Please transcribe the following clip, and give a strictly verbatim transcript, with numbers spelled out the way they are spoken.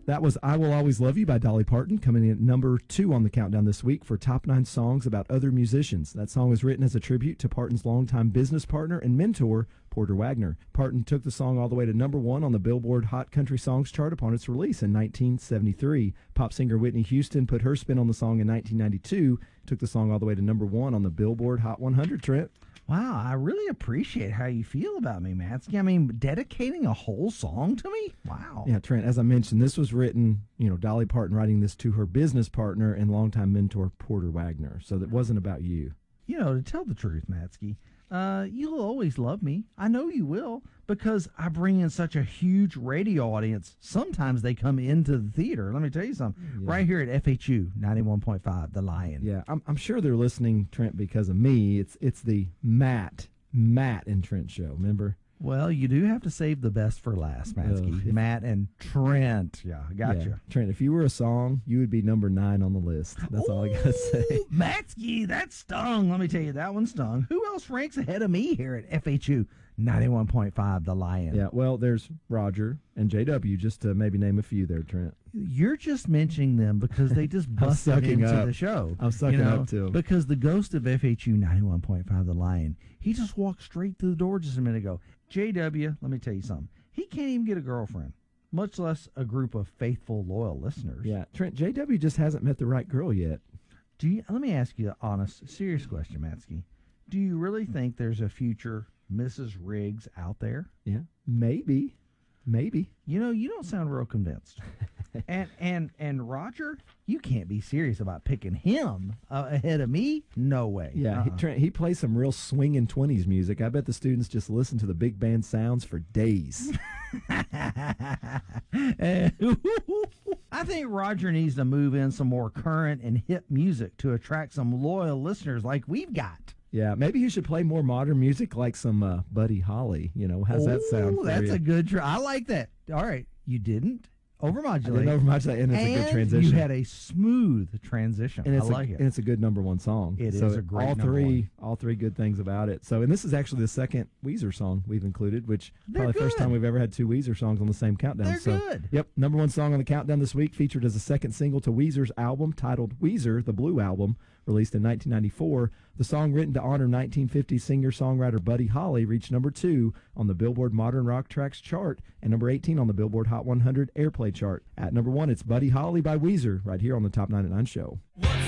That was I Will Always Love You by Dolly Parton, coming in at number two on the countdown this week for top nine songs about other musicians. That song was written as a tribute to Parton's longtime business partner and mentor, Porter Wagner. Parton took the song all the way to number one on the Billboard Hot Country Songs chart upon its release in nineteen seventy-three. Pop singer Whitney Houston put her spin on the song in nineteen ninety-two, took the song all the way to number one on the Billboard Hot one hundred, Trent. Wow, I really appreciate how you feel about me, Matsky. I mean, dedicating a whole song to me? Wow. Yeah, Trent, as I mentioned, this was written, you know, Dolly Parton writing this to her business partner and longtime mentor, Porter Wagner. So that wasn't about you. You know, to tell the truth, Matsky, uh, you'll always love me. I know you will, because I bring in such a huge radio audience. Sometimes they come into the theater. Let me tell you something. Yeah. Right here at F H U ninety-one point five, The Lion. Yeah, I'm, I'm sure they're listening, Trent, because of me. It's it's the Matt, Matt and Trent show, remember? Well, you do have to save the best for last, Matsky. Uh, Matt and Trent. Yeah, I got yeah. you. Trent, if you were a song, you would be number nine on the list. That's Ooh, all I got to say. Matsky, that stung. Let me tell you, that one stung. Who else ranks ahead of me here at F H U ninety-one point five, The Lion? Yeah, well, there's Roger and J W, just to maybe name a few there, Trent. You're just mentioning them because they just busted into up. the show. I'm sucking you know, up to them. Because the ghost of F H U ninety-one point five, The Lion, he just walked straight through the door just a minute ago. J W, let me tell you something. He can't even get a girlfriend, much less a group of faithful, loyal listeners. Yeah, Trent, J W just hasn't met the right girl yet. Do you? Let me ask you an honest, serious question, Matsky. Do you really think there's a future Missus Riggs out there? Yeah, maybe. Maybe. You know, you don't sound real convinced. and and and Roger, you can't be serious about picking him uh, ahead of me. No way. Yeah, uh-uh. he, Trent, he plays some real swinging twenties music. I bet the students just listen to the big band sounds for days. I think Roger needs to move in some more current and hip music to attract some loyal listeners like we've got. Yeah, maybe you should play more modern music like some uh, Buddy Holly. You know, how's Ooh, that sound for that's you? a good try. I like that. All right, you didn't overmodulate. I didn't overmodulate, and it's and a good transition. You had a smooth transition. And it's I like a, it. And it's a good number one song. It so is a great all number three, one. all three good things about it. So, and this is actually the second Weezer song we've included, which They're probably the first good. time we've ever had two Weezer songs on the same countdown. They're so, good. Yep, number one song on the countdown this week, featured as a second single to Weezer's album titled Weezer, the Blue Album, released in nineteen ninety-four. The song, written to honor nineteen fifties singer-songwriter Buddy Holly, reached number two on the Billboard Modern Rock Tracks chart and number eighteen on the Billboard Hot one hundred Airplay chart. At number one, it's Buddy Holly by Weezer, right here on the Top nine at nine show. What's